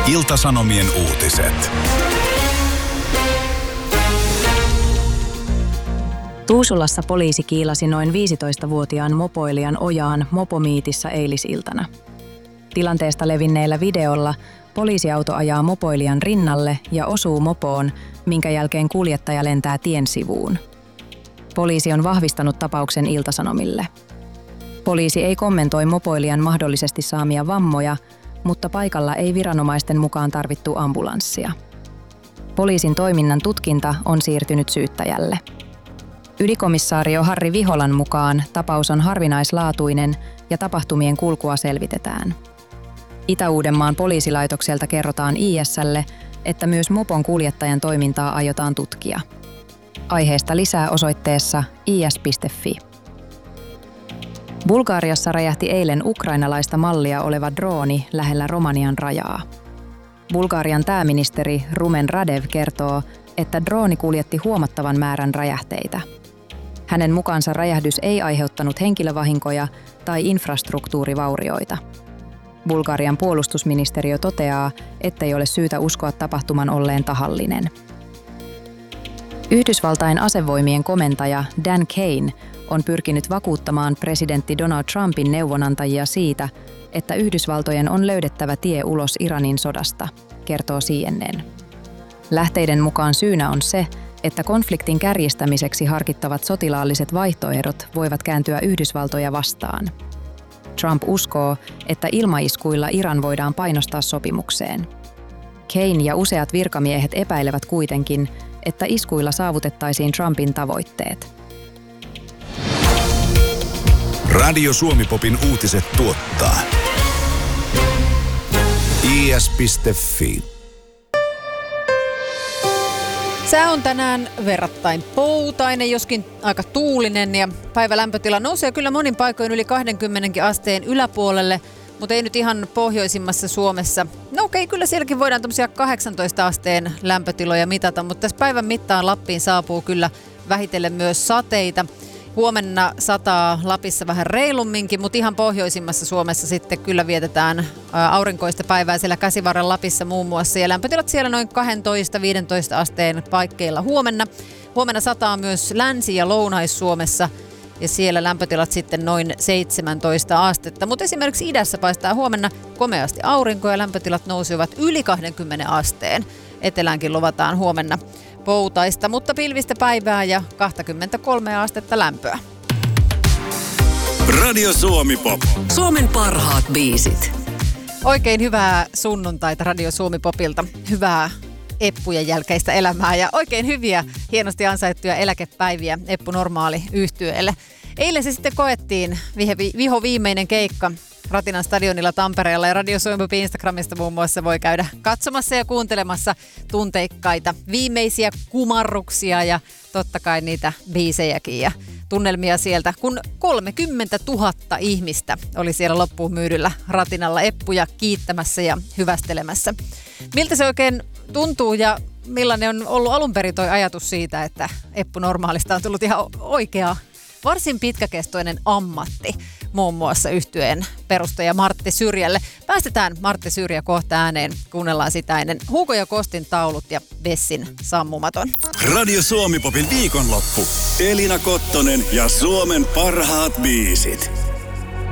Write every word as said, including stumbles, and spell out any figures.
Ilta-Sanomien uutiset. Tuusulassa poliisi kiilasi noin viisitoistavuotiaan mopoilijan ojaan mopomiitissä eilisiltana. Tilanteesta levinneellä videolla poliisiauto ajaa mopoilijan rinnalle ja osuu mopoon, minkä jälkeen kuljettaja lentää tien sivuun. Poliisi on vahvistanut tapauksen Ilta-Sanomille. Poliisi ei kommentoi mopoilijan mahdollisesti saamia vammoja, mutta paikalla ei viranomaisten mukaan tarvittu ambulanssia. Poliisin toiminnan tutkinta on siirtynyt syyttäjälle. Ylikomissaario Harri Viholan mukaan tapaus on harvinaislaatuinen ja tapahtumien kulkua selvitetään. Itä-Uudenmaan poliisilaitokselta kerrotaan I S:lle, että myös mopon kuljettajan toimintaa aiotaan tutkia. Aiheesta lisää osoitteessa i s piste f i. Bulgariassa räjähti eilen ukrainalaista mallia oleva drooni lähellä Romanian rajaa. Bulgarian pääministeri Rumen Radev kertoo, että drooni kuljetti huomattavan määrän räjähteitä. Hänen mukaansa räjähdys ei aiheuttanut henkilövahinkoja tai infrastruktuurivaurioita. Bulgarian puolustusministeriö toteaa, ettei ole syytä uskoa tapahtuman olleen tahallinen. Yhdysvaltain asevoimien komentaja Dan Kane on pyrkinyt vakuuttamaan presidentti Donald Trumpin neuvonantajia siitä, että Yhdysvaltojen on löydettävä tie ulos Iranin sodasta, kertoo C N N. Lähteiden mukaan syynä on se, että konfliktin kärjistämiseksi harkittavat sotilaalliset vaihtoehdot voivat kääntyä Yhdysvaltoja vastaan. Trump uskoo, että ilmaiskuilla Iran voidaan painostaa sopimukseen. Kane ja useat virkamiehet epäilevät kuitenkin, että iskuilla saavutettaisiin Trumpin tavoitteet. Radio Suomi-popin uutiset tuottaa i s piste f i. Sää on tänään verrattain poutainen, joskin aika tuulinen ja päivän lämpötila nousee kyllä monin paikoin yli kaksikymmentä asteen yläpuolelle, mutta ei nyt ihan pohjoisimmassa Suomessa. No okei, kyllä sielläkin voidaan tämmöisiä kahdeksantoista asteen lämpötiloja mitata, mutta tässä päivän mittaan Lappiin saapuu kyllä vähitellen myös sateita. Huomenna sataa Lapissa vähän reilumminkin, mutta ihan pohjoisimmassa Suomessa sitten kyllä vietetään aurinkoista päivää siellä Käsivarren Lapissa muun muassa. Ja lämpötilat siellä noin kaksitoista viisitoista asteen paikkeilla huomenna. Huomenna sataa myös Länsi- ja Lounais-Suomessa ja siellä lämpötilat sitten noin seitsemäntoista astetta. Mutta esimerkiksi idässä paistaa huomenna komeasti aurinko ja lämpötilat nousevat yli kaksikymmentä asteen. Eteläänkin luvataan huomenna poutaista, mutta pilvistä päivää ja kaksikymmentäkolme astetta lämpöä. Radio Suomi-pop. Suomen parhaat biisit. Oikein hyvää sunnuntaita Radio Suomi-popilta. Hyvää Eppujen jälkeistä elämää ja oikein hyviä, hienosti ansaittuja eläkepäiviä Eppu Normaali -yhtyeelle. Eilen se sitten koettiin viho viimeinen keikka Ratinan stadionilla Tampereella ja Radio Suomi Instagramista muun muassa voi käydä katsomassa ja kuuntelemassa tunteikkaita viimeisiä kumarruksia ja totta kai niitä biisejäkin ja tunnelmia sieltä, kun kolmekymmentätuhatta ihmistä oli siellä loppuun myydyllä Ratinalla Eppuja kiittämässä ja hyvästelemässä. Miltä se oikein tuntuu ja millainen on ollut alun perin toi ajatus siitä, että Eppu Normaalista on tullut ihan oikea, varsin pitkäkestoinen ammatti, muun muassa yhtyeen perustaja Martti Syrjälle. Päästetään Martti Syrjä kohta ääneen, kuunnellaan sitä ennen Hugo ja Kostin taulut ja Bessin Sammumaton. Radio Suomi-popin viikonloppu. Elina Kottonen ja Suomen parhaat biisit.